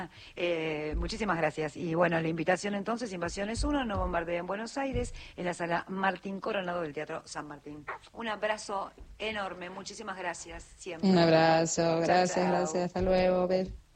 Muchísimas gracias. Y bueno, la invitación entonces, Invasiones 1, No Bombardea en Buenos Aires, en la sala Martín Coronado del Teatro San Martín. Un abrazo enorme, muchísimas gracias Un siempre. abrazo, Chau, gracias, chau. hasta luego, Bel.